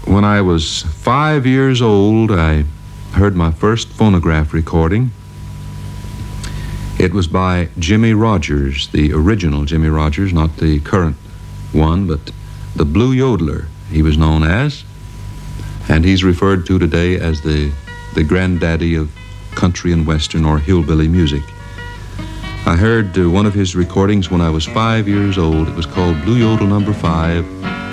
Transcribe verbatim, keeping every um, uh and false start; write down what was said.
When I was five years old, I heard my first phonograph recording. It was by Jimmie Rodgers, the original Jimmie Rodgers, not the current one, but the Blue Yodeler, he was known as. And he's referred to today as the, the granddaddy of country and western or hillbilly music. I heard uh, one of his recordings when I was five years old. It was called Blue Yodel Number Five.